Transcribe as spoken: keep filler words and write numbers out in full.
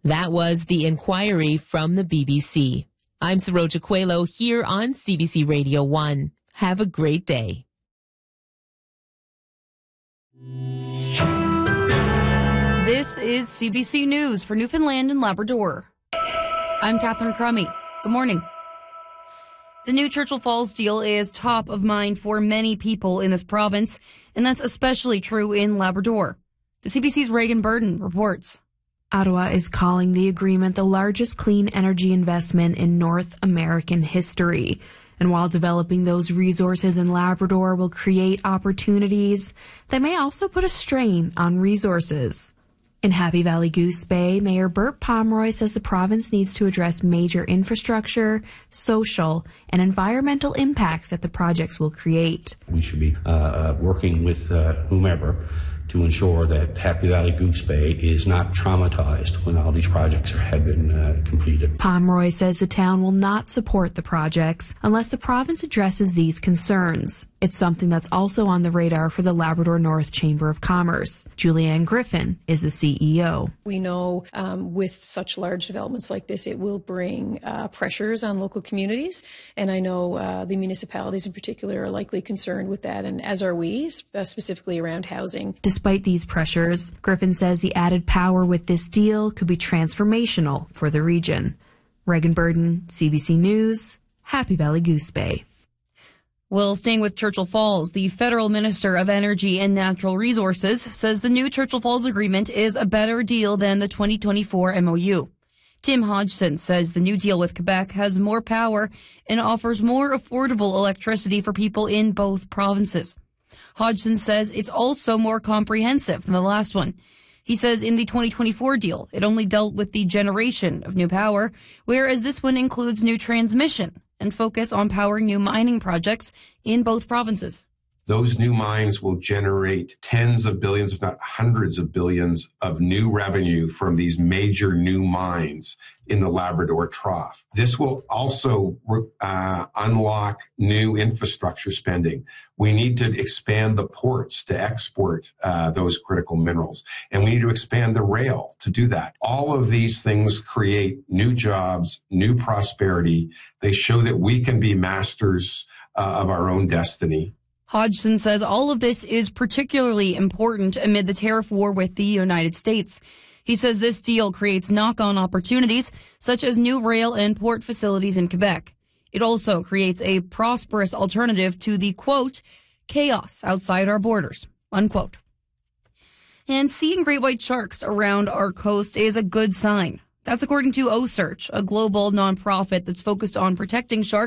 That was the inquiry from the B B C. I'm Saroja Coelho here on C B C Radio one. Have a great day. This is C B C News for Newfoundland and Labrador. I'm Catherine Crummy. Good morning. The new Churchill Falls deal is top of mind for many people in this province, and that's especially true in Labrador. The C B C's Reagan Burden reports. Ottawa is calling the agreement the largest clean energy investment in North American history. And while developing those resources in Labrador will create opportunities, they may also put a strain on resources. In Happy Valley Goose Bay, Mayor Bert Pomeroy says the province needs to address major infrastructure, social, and environmental impacts that the projects will create. We should be uh, working with uh, whomever to ensure that Happy Valley Goose Bay is not traumatized when all these projects are, have been uh, completed. Pomeroy says the town will not support the projects unless the province addresses these concerns. It's something that's also on the radar for the Labrador North Chamber of Commerce. Julianne Griffin is the C E O. We know um, with such large developments like this, it will bring uh, pressures on local communities. And I know uh, the municipalities in particular are likely concerned with that, and as are we, uh, specifically around housing. Despite these pressures, Griffin says the added power with this deal could be transformational for the region. Reagan Burden, C B C News, Happy Valley Goose Bay. Well, staying with Churchill Falls, the Federal Minister of Energy and Natural Resources says the new Churchill Falls agreement is a better deal than the twenty twenty-four M O U. Tim Hodgson says the new deal with Quebec has more power and offers more affordable electricity for people in both provinces. Hodgson says it's also more comprehensive than the last one. He says in the twenty twenty-four deal, it only dealt with the generation of new power, whereas this one includes new transmission and focus on powering new mining projects in both provinces. Those new mines will generate tens of billions, if not hundreds of billions of new revenue from these major new mines in the Labrador Trough. This will also uh, unlock new infrastructure spending. We need to expand the ports to export uh, those critical minerals, and we need to expand the rail to do that. All of these things create new jobs, new prosperity. They show that we can be masters uh, of our own destiny. Hodgson says all of this is particularly important amid the tariff war with the United States. He says this deal creates knock-on opportunities, such as new rail and port facilities in Quebec. It also creates a prosperous alternative to the, quote, chaos outside our borders, unquote. And seeing great white sharks around our coast is a good sign. That's according to O Search, a global nonprofit that's focused on protecting sharks